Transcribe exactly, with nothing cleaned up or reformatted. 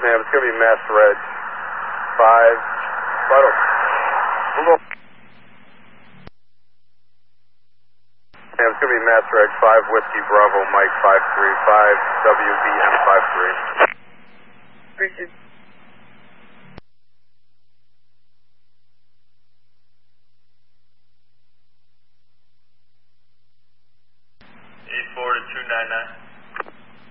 Ma'am, it's going to be Mass Reg five, Vital. Ma'am, it's going to be Mass Reg five, Whiskey Bravo, Mike five three five, W B M five three. Richard.